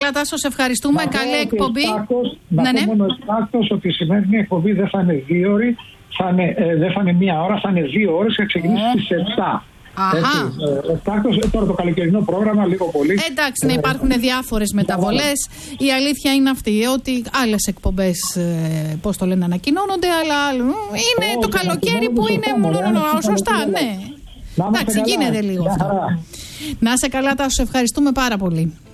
Έλα Τάσο, σε ευχαριστούμε. Καλή εκπομπή. Να πω μόνο εκτάκτως ότι η σημερινή εκπομπή δεν θα είναι 2 ώρες, δεν θα είναι 1 ώρα, θα είναι 2 ώρες και θα ξεκινήσει στις 7. Τώρα το καλοκαιρινό πρόγραμμα λίγο πολύ. Εντάξει, να υπάρχουν διάφορες μεταβολές. Η αλήθεια είναι αυτή, ότι άλλες εκπομπές, πώς το λένε, ανακοινώνονται, αλλά είναι το καλοκαίρι που είναι σωστά, ναι. Εντάξει, γίνεται λίγο αυτό. Να είσαι καλά, Τάσο, ευχαριστούμε πάρα πολύ.